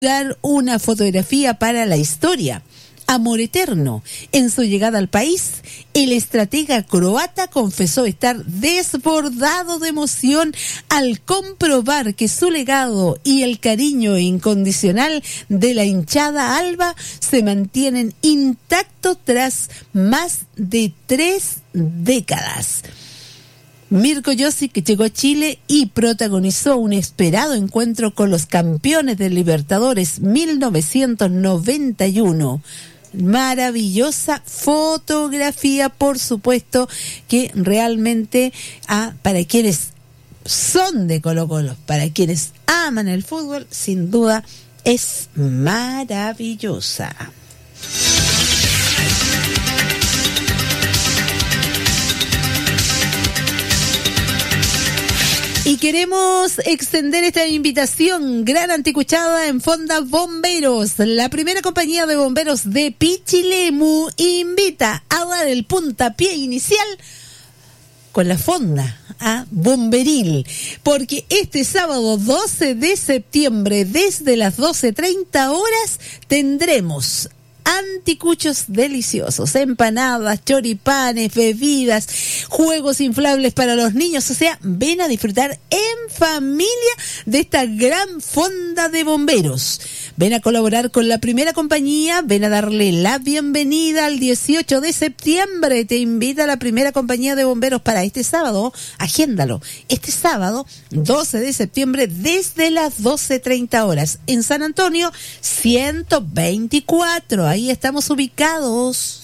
una fotografía para la historia. Amor eterno. En su llegada al país, el estratega croata confesó estar desbordado de emoción al comprobar que su legado y el cariño incondicional de la hinchada alba se mantienen intactos tras más de 3 décadas. Mirko Josic llegó a Chile y protagonizó un esperado encuentro con los campeones de Libertadores 1991. Maravillosa fotografía, por supuesto, que realmente para quienes son de Colo-Colo, para quienes aman el fútbol, sin duda es maravillosa. Y queremos extender esta invitación, gran anticuchada en Fonda Bomberos. La primera compañía de bomberos de Pichilemu invita a dar el puntapié inicial con la fonda bomberil, porque este sábado 12 de septiembre desde las 12:30 horas tendremos anticuchos deliciosos, empanadas, choripanes, bebidas, juegos inflables para los niños. O sea, ven a disfrutar en familia de esta gran fonda de bomberos. Ven a colaborar con la primera compañía, ven a darle la bienvenida al 18 de septiembre. Te invita a la primera compañía de bomberos para este sábado. Agéndalo. Este sábado, 12 de septiembre, desde las 12:30 horas. En San Antonio, 124. Ahí estamos ubicados.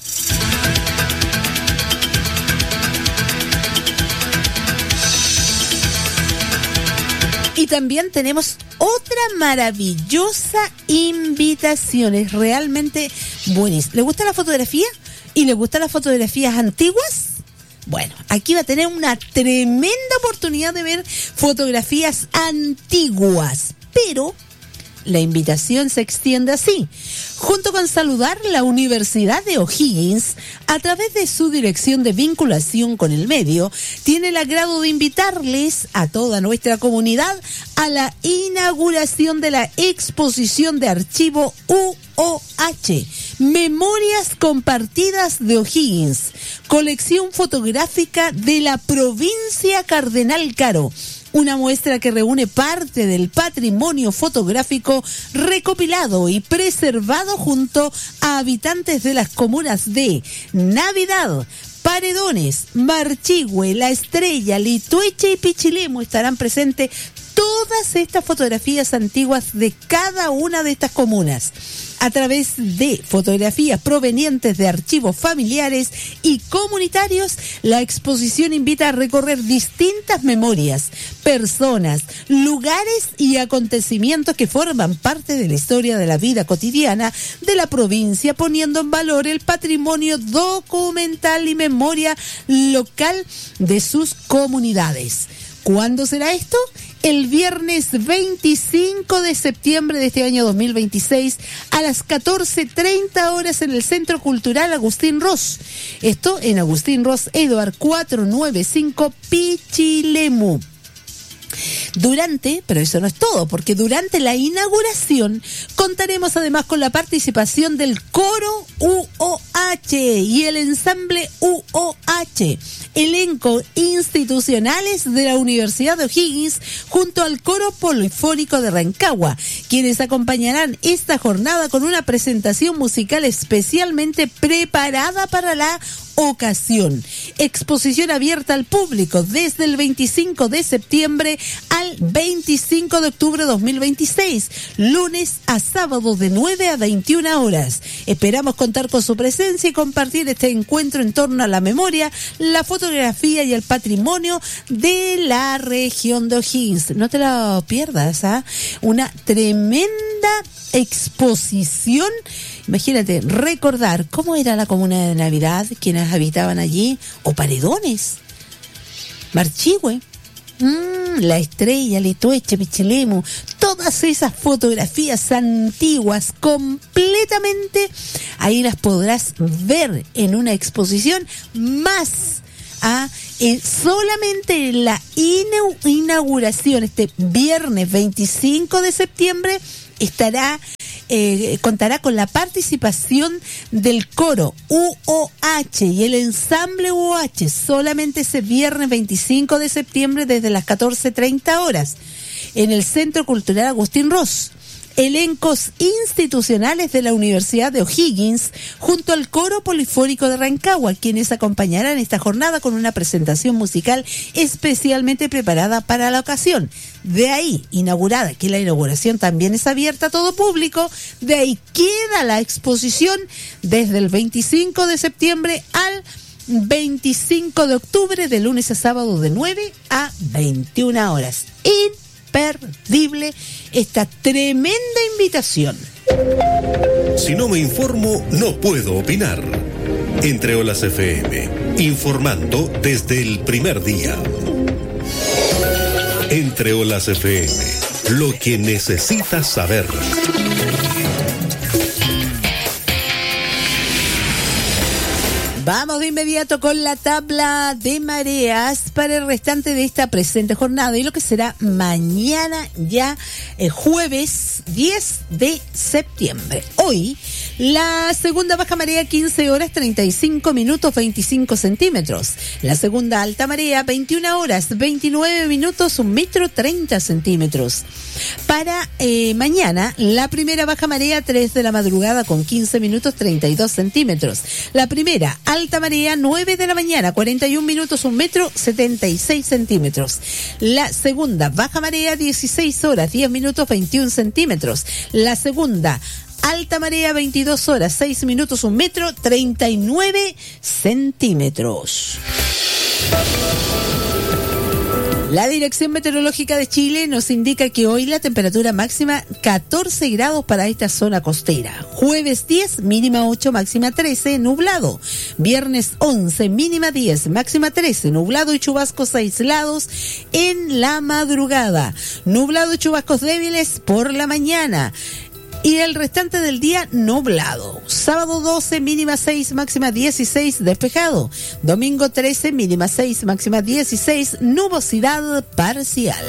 Y también tenemos otra maravillosa invitación. Es realmente buenísimo. ¿Le gusta la fotografía? ¿Y le gustan las fotografías antiguas? Bueno, aquí va a tener una tremenda oportunidad de ver fotografías antiguas. Pero la invitación se extiende así. Junto con saludar la Universidad de O'Higgins, a través de su dirección de vinculación con el medio, tiene el agrado de invitarles a toda nuestra comunidad a la inauguración de la exposición de archivo UOH, Memorias Compartidas de O'Higgins, colección fotográfica de la provincia Cardenal Caro. Una muestra que reúne parte del patrimonio fotográfico recopilado y preservado junto a habitantes de las comunas de Navidad, Paredones, Marchihue, La Estrella, Litueche y Pichilemu. Estarán presentes todas estas fotografías antiguas de cada una de estas comunas. A través de fotografías provenientes de archivos familiares y comunitarios, la exposición invita a recorrer distintas memorias, personas, lugares y acontecimientos que forman parte de la historia de la vida cotidiana de la provincia, poniendo en valor el patrimonio documental y memoria local de sus comunidades. ¿Cuándo será esto? El viernes 25 de septiembre de este año 2026 a las 14:30 horas en el Centro Cultural Agustín Ross. Esto en Agustín Ross, Eduard 495, Pichilemu. Pero eso no es todo, porque durante la inauguración contaremos además con la participación del coro UOH y el ensamble UOH, elenco institucionales de la Universidad de O'Higgins junto al coro polifónico de Rancagua, quienes acompañarán esta jornada con una presentación musical especialmente preparada para la ocasión. Exposición abierta al público desde el 25 de septiembre al 25 de octubre de 2026, lunes a sábado de 9 a 21 horas. Esperamos contar con su presencia y compartir este encuentro en torno a la memoria, la fotografía y el patrimonio de la región de O'Higgins. No te lo pierdas, una tremenda exposición. Imagínate, recordar cómo era la comuna de Navidad, quienes habitaban allí, o Paredones, Marchihue, La Estrella, Litueche, Pichilemu, todas esas fotografías antiguas completamente, ahí las podrás ver en una exposición más solamente la inauguración este viernes 25 de septiembre contará con la participación del coro UOH y el ensamble UOH solamente ese viernes 25 de septiembre desde las 14:30 horas en el Centro Cultural Agustín Ross. Elencos institucionales de la Universidad de O'Higgins junto al Coro Polifónico de Rancagua, quienes acompañarán esta jornada con una presentación musical especialmente preparada para la ocasión. De ahí, inaugurada, que la inauguración también es abierta a todo público, de ahí queda la exposición desde el 25 de septiembre al 25 de octubre, de lunes a sábado de 9 a 21 horas. Imperdible esta tremenda invitación. Si no me informo, no puedo opinar. Entre Olas FM, informando desde el primer día. Entre Olas FM, lo que necesitas saber. Vamos de inmediato con la tabla de mareas para el restante de esta presente jornada y lo que será mañana ya jueves 10 de septiembre. Hoy la segunda baja marea 15 horas 35 minutos 25 centímetros. La segunda alta marea 21 horas 29 minutos 1 metro 30 centímetros. Para mañana la primera baja marea 3 de la madrugada con 15 minutos 32 centímetros. La primera alta marea 9 de la mañana 41 minutos 1 metro 76 centímetros. La segunda baja marea 16 horas 10 minutos 21 centímetros. La segunda alta marea 22 horas 6 minutos 1 metro 39 centímetros. La Dirección Meteorológica de Chile nos indica que hoy la temperatura máxima 14 grados para esta zona costera. Jueves 10, mínima 8, máxima 13, nublado. Viernes 11, mínima 10, máxima 13, nublado y chubascos aislados en la madrugada. Nublado y chubascos débiles por la mañana. Y el restante del día nublado. Sábado 12, mínima 6, máxima 16, despejado. Domingo 13, mínima 6, máxima 16, nubosidad parcial.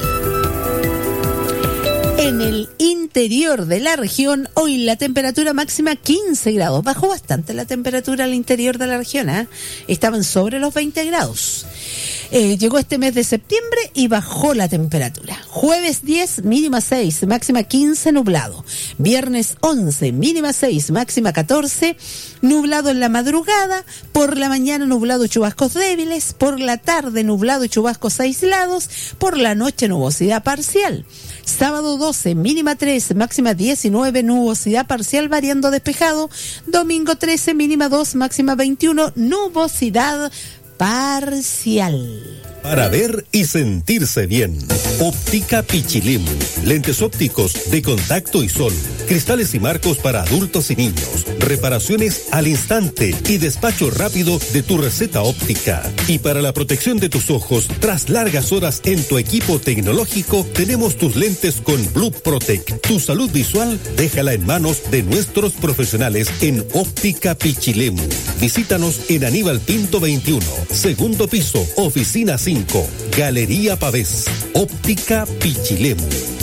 En el interior de la región, hoy la temperatura máxima 15 grados. Bajó bastante la temperatura al interior de la región, ¿eh? Estaban sobre los 20 grados. Llegó este mes de septiembre y bajó la temperatura. Jueves 10, mínima 6, máxima 15, nublado. Viernes 11, mínima 6, máxima 14, nublado en la madrugada. Por la mañana nublado y chubascos débiles. Por la tarde nublado y chubascos aislados. Por la noche nubosidad parcial. Sábado 12, mínima 3, máxima 19, nubosidad parcial variando despejado. Domingo 13, mínima 2, máxima 21, nubosidad parcial. Para ver y sentirse bien. Óptica Pichilemu. Lentes ópticos de contacto y sol. Cristales y marcos para adultos y niños. Reparaciones al instante y despacho rápido de tu receta óptica. Y para la protección de tus ojos, tras largas horas en tu equipo tecnológico, tenemos tus lentes con Blue Protect. Tu salud visual, déjala en manos de nuestros profesionales en Óptica Pichilemu. Visítanos en Aníbal Pinto 21, segundo piso, oficina 5, Galería Pavés. Óptica Pichilemu.